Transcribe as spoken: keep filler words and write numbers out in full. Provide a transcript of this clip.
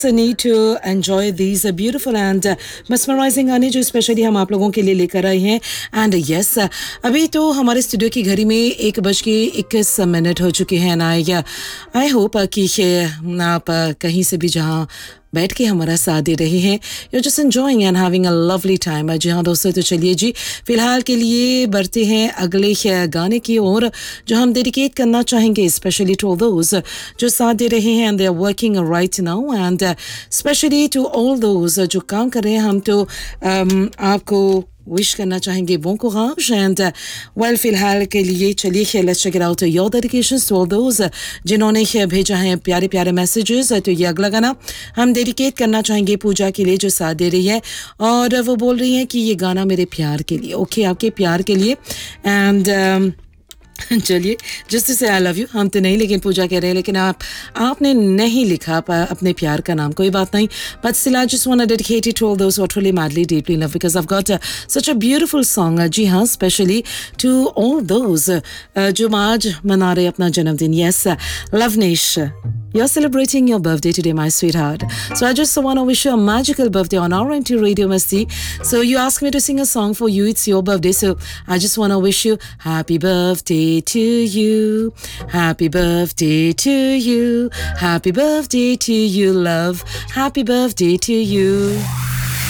need to enjoy these uh, beautiful and uh, mesmerizing गाने जो specially हम आप लोगों के लिए लेकर आए हैं एंड यस yes, अभी तो हमारे स्टूडियो की घड़ी में एक बज के इक्कीस मिनट हो चुके हैं ना या आई होप कि आप कहीं से भी जहाँ बैठ के हमारा साथ दे रहे हैं you just enjoying and having a lovely time. जी हाँ दोस्तों, तो चलिए जी फिलहाल के लिए बढ़ते हैं अगले गाने की ओर जो हम डेडिकेट करना चाहेंगे स्पेशली टू दोज जो साथ दे रहे हैं and they are working right now and specially to all those जो काम कर रहे हैं। हम तो um, आपको विश करना चाहेंगे वो को खाश एंड वेल फिलहाल के लिए चलिए let's check it out your dedications to all those जिन्होंने भेजा है प्यारे प्यारे मैसेजेस। तो ये अगला गाना हम डेडिकेट करना चाहेंगे पूजा के लिए जो साथ दे रही है और वो बोल रही है कि ये गाना मेरे प्यार के लिए। ओके okay, आपके प्यार के लिए एंड um, चलिए just say I love you हम तो नहीं लेकिन पूजा कह रहे हैं लेकिन आप आपने नहीं लिखा अपने प्यार का नाम, कोई बात नहीं, but still I just want to dedicate it to all those who are truly madly deeply in love because I have got such a beautiful song. जी हाँ, स्पेशली टू ऑल दोस जो आज मना रहे अपना जन्मदिन। Yes लवनेश, you're celebrating your birthday today, my sweetheart. So I just want to wish you a magical birthday on R N T Radio Masti. So you asked me to sing a song for you. It's your birthday. So I just want to wish you happy birthday to you. Happy birthday to you. Happy birthday to you, love. Happy birthday to you.